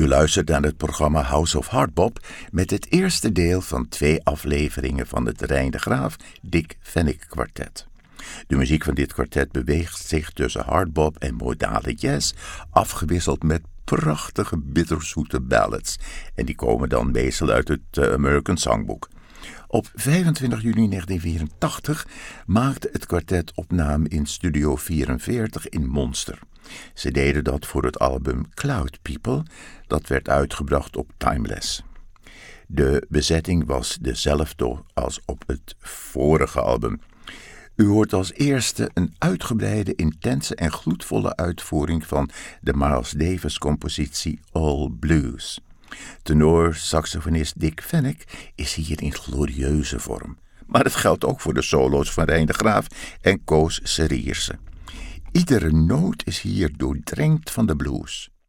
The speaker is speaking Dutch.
U luistert naar het programma House of Hardbop met het eerste deel van 2 afleveringen van het Rein de Graaf Dick Fenwick kwartet. De muziek van dit kwartet beweegt zich tussen hardbop en modale jazz, afgewisseld met prachtige bitterzoete ballads. En die komen dan meestal uit het American Songbook. Op 25 juni 1984 maakte het kwartet opname in Studio 44 in Monster. Ze deden dat voor het album Cloud People, dat werd uitgebracht op Timeless. De bezetting was dezelfde als op het vorige album. U hoort als eerste een uitgebreide, intense en gloedvolle uitvoering van de Miles Davis compositie All Blues. Tenor-saxofonist Dick Fenwick is hier in glorieuze vorm. Maar het geldt ook voor de solo's van Rein de Graaf en Koos Serierse. Iedere noot is hier doordrenkt van de blues.